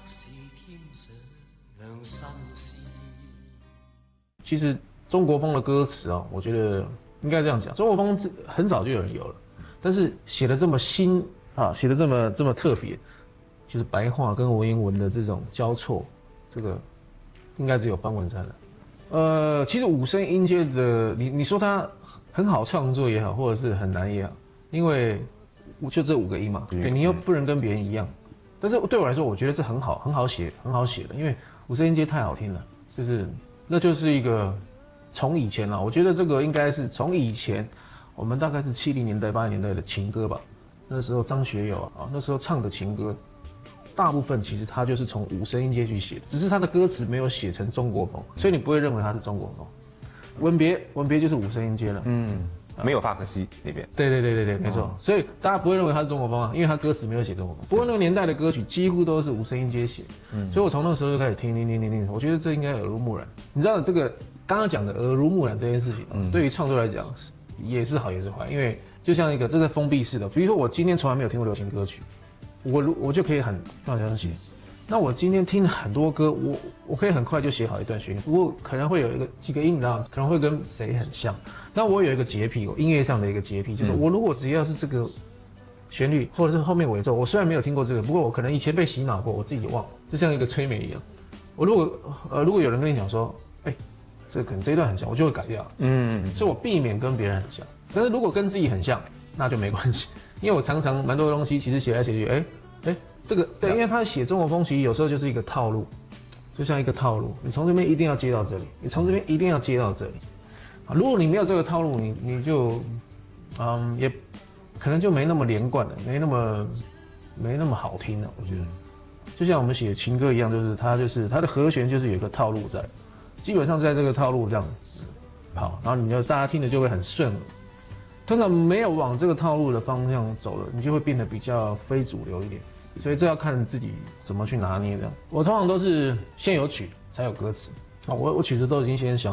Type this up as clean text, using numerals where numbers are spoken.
其实中国风的歌词啊，我觉得应该这样讲，中国风很早就有人有了，但是写的这么新啊，写的这么特别，就是白话跟文言文的这种交错，这个应该只有方文山了。其实五声音阶的，你说它很好创作也好，或者是很难也好，因为就这5个音嘛，对你又不能跟别人一样。但是对我来说，我觉得是很好写的，因为五声音阶太好听了，那就是一个从以前啊，我觉得这个应该是从以前，我们大概是70年代、80年代的情歌吧。那时候张学友啊，那时候唱的情歌，大部分其实他就是从五声音阶去写的，只是他的歌词没有写成中国风，所以你不会认为他是中国风。吻别就是五声音阶了， 没有法克西那边。 对，没错。所以大家不会认为他是中国风啊，因为他歌词没有写中国风。不过那个年代的歌曲几乎都是五声音阶写，所以我从那个时候就开始听，我觉得这应该耳濡目染。你知道这个刚刚讲的耳濡目染这件事情，对于创作来讲也是好也是坏，因为就像一个这是封闭式的，比如说我今天从来没有听过流行歌曲，我就可以很放这样写。那我今天听了很多歌，我可以很快就写好一段旋律，不过可能会有几个音，你知道，可能会跟谁很像。那我有一个洁癖，我音乐上的一个洁癖，就是我如果只要是这个旋律或者是后面尾奏，我虽然没有听过这个，不过我可能以前被洗脑过，我自己忘了，就像一个催眠一样。我如果有人跟你讲说，这可能这一段很像，我就会改掉。所以我避免跟别人很像。但是如果跟自己很像，那就没关系，因为我常常蛮多东西其实写来写去，这个对，因为他写中国风其实有时候就是一个套路，就像一个套路，你从这边一定要接到这里，你从这边一定要接到这里，啊，如果你没有这个套路，你就，也可能就没那么连贯了，没那么好听了，我觉得，就像我们写情歌一样，就是它的和弦就是有一个套路在，基本上在这个套路这样跑，然后大家听着就会很顺耳。通常没有往这个套路的方向走了，你就会变得比较非主流一点。所以这要看自己怎么去拿捏这样。我通常都是先有曲才有歌词，我曲子都已经先想